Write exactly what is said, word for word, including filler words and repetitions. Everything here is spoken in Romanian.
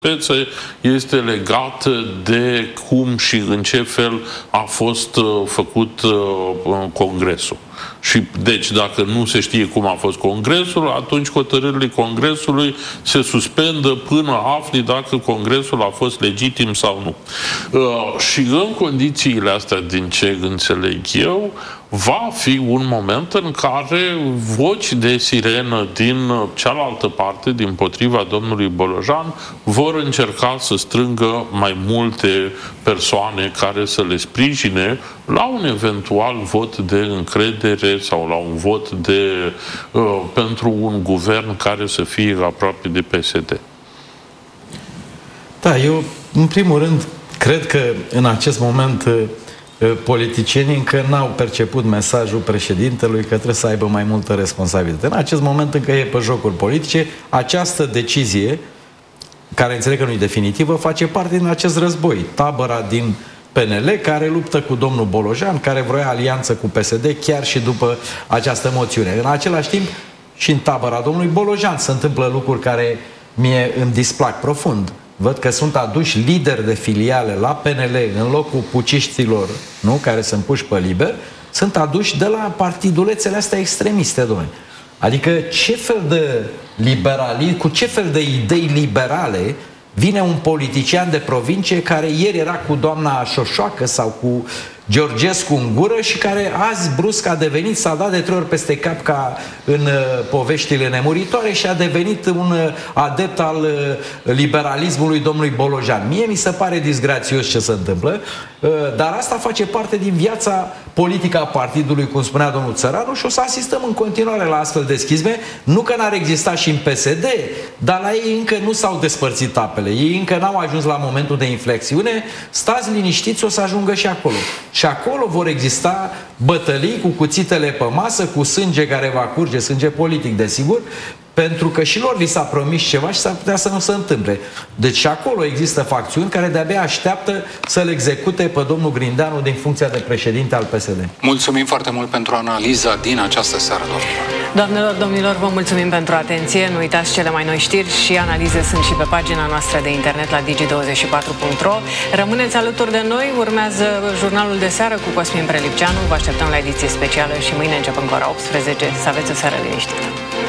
speță este legat de cum și în ce fel a fost făcut congresul. Și deci dacă nu se știe cum a fost congresul, atunci hotărârile congresului se suspendă până afli dacă congresul a fost legitim sau nu. Uh, și în condițiile astea, din ce înțeleg eu, va fi un moment în care voci de sirenă din cealaltă parte, din potriva domnului Bolojan, vor încerca să strângă mai multe persoane care să le sprijine la un eventual vot de încredere sau la un vot de, uh, pentru un guvern care să fie aproape de P S D. Da, eu, în primul rând, cred că în acest moment politicienii încă n-au perceput mesajul președintelui că trebuie să aibă mai multă responsabilitate. În acest moment încă e pe jocuri politice. Această decizie, care înțeleg că nu e definitivă, face parte din acest război. Tabăra din P N L care luptă cu domnul Bolojan, care vrea alianță cu P S D chiar și după această moțiune. În același timp, și în tabăra domnului Bolojan se întâmplă lucruri care mie îmi displac profund. Văd că sunt aduși lideri de filiale la P N L în locul puciștilor, nu, care se împuși pe liber, sunt aduși de la partidulețele astea extremiste, domnule. Adică ce fel de liberalism, cu ce fel de idei liberale vine un politician de provincie care ieri era cu doamna Șoșoacă sau cu Georgescu în gură și care azi brusc a devenit, s-a dat de trei ori peste cap ca în uh, poveștile nemuritoare și a devenit un uh, adept al uh, liberalismului domnului Bolojan. Mie mi se pare disgrațios ce se întâmplă, uh, dar asta face parte din viața politică a partidului, cum spunea domnul Țăranu, și o să asistăm în continuare la astfel de schizme. Nu că n-ar exista și în P S D, dar la ei încă nu s-au despărțit apele. Ei încă n-au ajuns la momentul de inflexiune. Stați liniștiți, o să ajungă și acolo. Și acolo vor exista bătălii cu cuțitele pe masă, cu sânge care va curge, sânge politic, desigur, pentru că și lor li s-a promis ceva și s-ar putea să nu se întâmple. Deci și acolo există facțiuni care de-abia așteaptă să-l execute pe domnul Grindeanu din funcția de președinte al P S D. Mulțumim foarte mult pentru analiza din această seară, domnilor. Doamnelor, domnilor, vă mulțumim pentru atenție. Nu uitați, cele mai noi știri și analize sunt și pe pagina noastră de internet la digi douăzeci și patru punct ro. Rămâneți alături de noi, urmează jurnalul de seară cu Cosmin Prelipceanu. Vă așteptăm la ediție specială și mâine începem cu ora optsprezece. Să aveți o seară liniștită.